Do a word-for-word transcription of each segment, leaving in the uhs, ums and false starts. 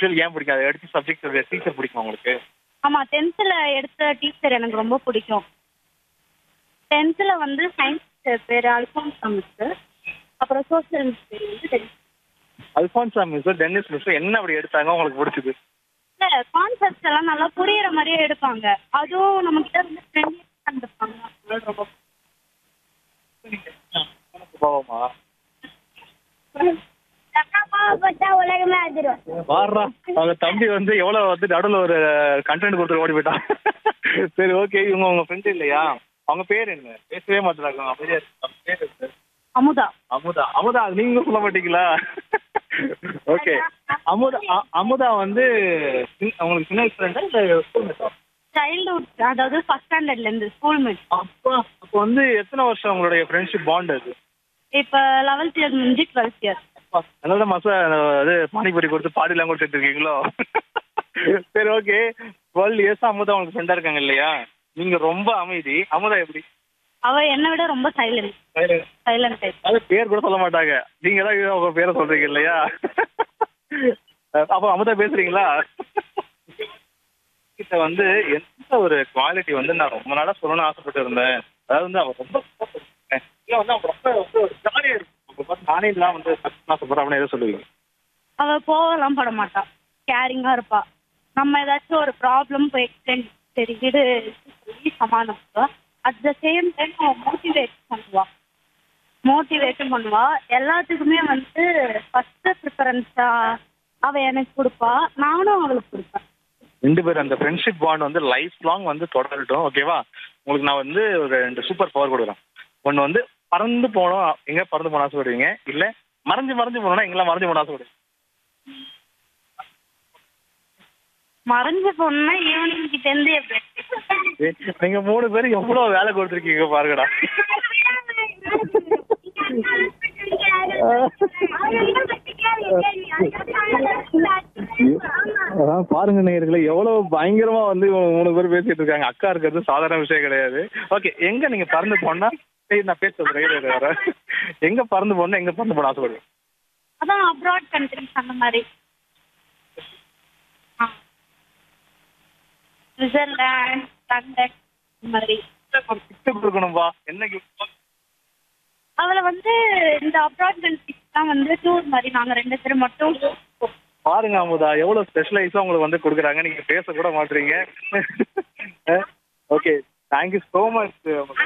Social ஏன் பிடிக்கும்? அதை எடுத்து சப்ஜெக்ட் டீச்சர் பிடிக்குமா உங்களுக்கு? ஆமா, டென்த்ல எடுத்த டீச்சர் எனக்கு ரொம்ப பிடிக்கும். டென்த்ல வந்து சயின்ஸ் பேர் அல்ஃபான்சா மிஸ், அப்புறம் சோசியல் மிஸ் பேர் வந்து டென்னிஸ். அல்ஃபான்சா மிஸ், டென்னிஸ் மிஸ் என்ன அப்படி எடுத்தாங்க உங்களுக்கு பிடிச்சது? இல்ல, கான்செப்ட்ஸ் எல்லாம் நல்லா புரியுற மாதிரியே எடுப்பாங்க. அதுவும் நம்ம கிட்ட இருந்து ஃப்ரெண்ட்லியா இருந்திருப்பாங்க. அதனால ரொம்ப சுபாவமா? உலகமே ஆகிரும். வாடுறா, அவங்க தம்பி வந்து எவ்வளவு வந்து நடுவில் ஒரு கண்டென்ட் கொடுத்து ஓடி போயிட்டான். சரி, ஓகே. இவங்க உங்க ஃப்ரெண்ட் இல்லையா? அவங்க பேர் என்ன? பேசவே மாட்டாங்க, அமைதியா இருக்கு. பேர் என்ன? அமுதா. அமுதா. அமுதா, அது நீங்க சொல்ல மாட்டீங்களா? ஓகே. அமுதா அ- அமுதா வந்து சின்ன- உங்களுக்கு சின்ன ஃப்ரெண்டா இல்ல ஸ்கூல் மேட்டா? சைல்ட்ஹுட், அதாவது ஃபர்ஸ்ட் ஸ்டாண்டர்ட்ல இருந்து ஸ்கூல் மேட். அப்பா, அப்போ வந்து எத்தனை வருஷம் உங்களுடைய ஃப்ரெண்ட்ஷிப் பாண்ட் அது? இப்ப லெவல்த் இயர் முடிஞ்சு டுவெல்த் இயர். அதனால மாசம் அது பானிபூரி கொடுத்து பாடிலாம் கொடுத்துட்டு இருக்கீங்களோ? சரி, ஓகே. டுவெல் இயர்ஸ் அமுதா உங்களுக்கு ஃப்ரெண்டா இருக்காங்க இல்லையா? நீங்க ரொம்ப அமைதி, அமுதா எப்படி? அவ என்னை விட ரொம்ப சைலண்ட். Silent type. அது பேர் கூட சொல்ல மாட்டாங்க, நீங்க தான் உங்க பேரை சொல்றீங்க இல்லையா? அப்போ அமுதா பேசுறீங்களா? கிட்ட வந்து எந்த ஒரு குவாலிட்டி வந்து நான் ரொம்ப நாளா சொல்லணும்னு ஆசைப்பட்டு இருந்தேன். அதாவது வந்து அவ ரொம்ப இல்ல வந்து அவங்க ரொம்ப வந்து ஒரு ஜாலியா இருக்கும். அவங்க பார்த்து நானே எல்லாம் வந்து ஆசைப்படுறேன் அப்படின்னு எதை சொல்லுவீங்க? அவ கோவம்லாம் பட மாட்டா, கேரிங்கா இருப்பா. நம்ம ஏதாச்சும் ஒரு ப்ராப்ளம் போய் எக்ஸ்பிளைன் சரி விடு சொல்லி சமாளிப்பா. அட் த சேம் டைம் அவ மோட்டிவேட் பண்ணுவா. மோட்டிவேட்டும் பண்ணுவா. எல்லாத்துக்குமே வந்து ஃபர்ஸ்ட் ப்ரிஃபரன்ஸா அவ எனக்கு கொடுப்பா, நானும் அவளுக்கு கொடுப்பேன். ரெண்டு பேரும் அந்த ஃப்ரெண்ட்ஷிப் பாண்ட் வந்து லைஃப் லாங் வந்து தொடரட்டும். ஓகேவா? உங்களுக்கு நான் வந்து ஒரு ரெண்டு சூப்பர் பவர் கொடுக்குறேன். ஒன்று வந்து பறந்து போனோம், எங்க பறந்து போன ஆசைப்படுவீங்க? இல்ல மறைஞ்சு மறைஞ்சு போனோம்னா எங்கெல்லாம் மறைஞ்சு போன ஆசைப்படுவீங்க? மறைஞ்சு போனா ஈவினிங் கிட்ட இருந்து எப்படி ஏய், நீங்க மூணு பேரும் எவ்வளவு வேலை கொடுத்துருக்கீங்க பாருங்கடா. அதான் பாருங்க நேயர்களே, எவ்வளவு பயங்கரமா வந்து இவங்க மூணு பேர் பேசிட்டு இருக்காங்க. அக்கா இருக்கிறது சாதாரண விஷயம் கிடையாது. ஓகே, எங்க நீங்க பறந்து போனா? சரி, நான் பேச சொல்றேன். வேற எங்க பறந்து போனா, எங்க பறந்து போன ஆசைப்படுவீங்க? அதான் அப்ராட் கண்ட்ரிஸ் அந்த மாதிரி. ஆ, சுவிட்சர்லாந்து, லண்டன் இந்த மாதிரி. கிஃப்ட் கொடுக்கணும்பா. என்ன கிஃப்ட்? அவளை வந்து இந்த அப்ராட் கண்ட்ரிஸ் தான் வந்து டூர் மாதிரி நாங்க ரெண்டு பேரும் மட்டும். பாருங்க அமுதா, எவ்வளவு ஸ்பெஷலைஸா உங்களுக்கு வந்து கொடுக்குறாங்க. நீங்க பேச கூட மாட்டீங்க. Okay, thank you so much.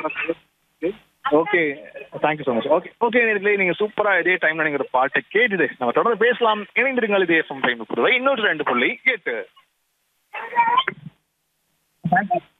Okay, thank you so much. Okay okay நேர்களே, நீங்க சூப்பரா இதே டைம்ல நீங்க ஒரு பாட்டை கேட்டுது நம்ம தொடர்ந்து பேசலாம். இணைந்திருங்கள். இதே எஃப்எம் டைம் புதுவை இன்னொரு ரெண்டு புள்ளி எட்டு.